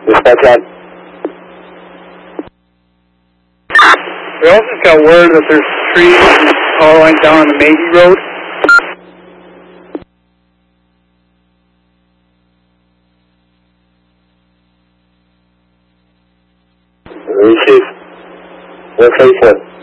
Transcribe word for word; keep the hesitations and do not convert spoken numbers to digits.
Dispatch out. We also got word that there's trees and power lines down on the Maybe Road. Receive. one five four.